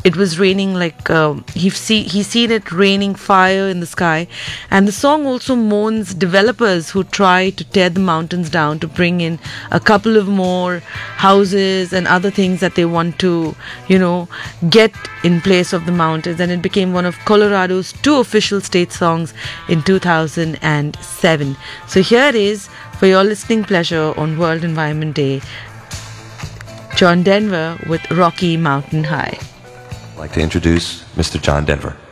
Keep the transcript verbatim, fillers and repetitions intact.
it was raining like uh, he see he seen it raining fire in the sky, and the song also mourns developers who try to tear the mountains down to bring in a couple of more houses and other things that they want to, you know, get in place of the mountains. And it became one of Colorado's two official state songs in two thousand seven. So here it is for your listening pleasure on World Environment Day. John Denver with Rocky Mountain High. I'd like to introduce Mister John Denver.